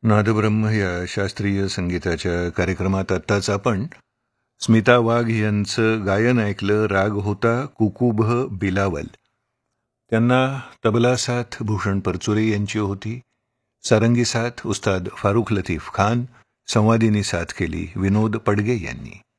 नादब्रह्म या शास्त्रीय संगीताच्या कार्यक्रमात आत्ताच आपण स्मिता वाघ यांचं गायन ऐकलं. राग होता कुकुभ बिलावल. त्यांना तबला साथ भूषण परचुरे यांची होती. सारंगी साथ उस्ताद फारुख लतीफ खान. संवादिनी साथ केली विनोद पडगे यांनी.